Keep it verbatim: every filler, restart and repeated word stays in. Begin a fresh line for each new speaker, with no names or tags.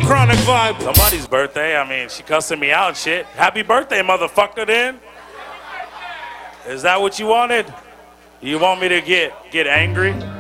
Chronic vibe.
Somebody's birthday. I mean, she cussing me out and shit. Happy birthday, motherfucker, then. Is that what you wanted? You want me to get get angry?